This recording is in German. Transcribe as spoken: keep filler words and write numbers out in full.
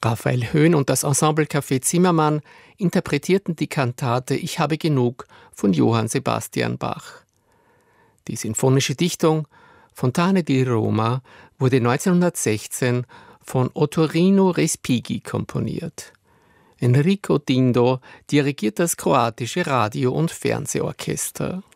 Raphael Höhn und das Ensemble Café Zimmermann interpretierten die Kantate »Ich habe genug« von Johann Sebastian Bach. Die sinfonische Dichtung »Fontane di Roma« wurde neunzehnhundertsechzehn von Ottorino Respighi komponiert. Enrico Dindo dirigiert das kroatische Radio- und Fernsehorchester.